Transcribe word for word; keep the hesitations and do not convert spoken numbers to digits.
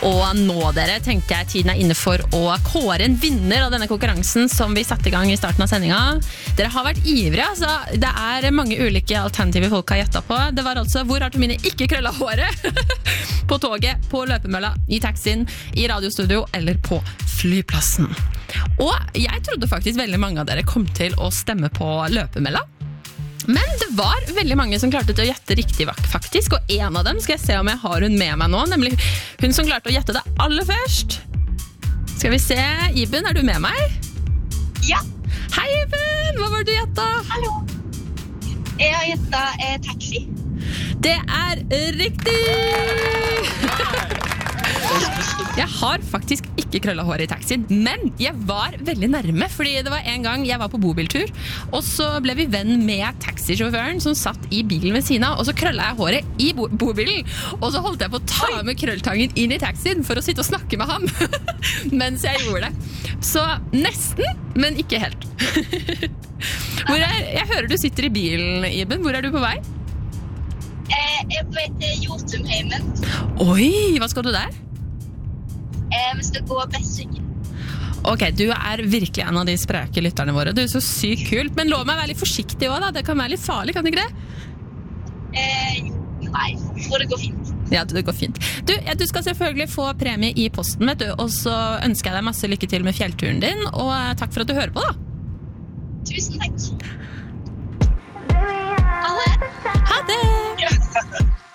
Og nå dere, tenker jeg tiden er inne for å kåre en vinner av denne konkurransen som vi satte i gang i starten av sendingen. Dere har vært ivrige, altså. Det er mange ulike alternativer folk har gjettet på. Det var altså hvor har Tomine ikke krøllet håret? På toget, på løpemølla, i taxien, i radiostudio eller på flyplassen. Og jeg trodde faktisk veldig mange av dere kom til å stemme på løpemølla. Men det var veldig mange som klarte til å gjette riktig faktisk, og en av dem skal jeg se om jeg har hun med meg nå, nemlig hun som klarte å gjette det aller først. Skal vi se, Iben, er du med meg? Ja. Hei Iben, hva var det du gjettet? Hallo. Jeg har gjettet eh, taxi. Det er riktig! Jeg har faktisk ikke krøllet hår i taxien, men jeg var veldig nærme, fordi det var en gang jeg var på bobiltur, og så ble vi venn med taxisjåføren som satt i bilen ved siden av, og så krøllet jeg håret i bo- bobilen, og så holdt jeg på å ta med krølltangen inn i taxien for å sitte og snakke med ham, mens jeg gjorde det. Så nesten, men ikke helt. Hvor er, jeg hører du sitter i bilen, Iben. Hvor er du på vei? Eh, jeg er på vei til Jotunheimen. Oi, hva skal du der? Eh, vi skal gå Besseggen. Ok, du er virkelig en av de spreke lytterne våre. Du er så sykt kult, men lov meg være litt forsiktig også da. Det kan være litt farlig, kan det ikke det? Eh, nei, jeg tror det går fint. Ja, det går fint. Du, ja, du skal selvfølgelig få premie i posten, vet du, og så ønsker jeg deg masse lykke til med fjellturen din, og takk for at du hører på da. Tusen takk. Ha det. Ha det! Ja.